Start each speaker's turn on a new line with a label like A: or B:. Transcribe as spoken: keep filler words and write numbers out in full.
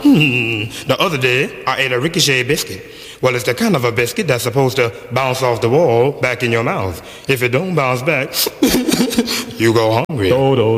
A: Hmm. The other day, I ate a ricochet biscuit. Well, it's the kind of a biscuit that's supposed to bounce off the wall back in your mouth. If it don't bounce back, you go hungry.
B: Do, do,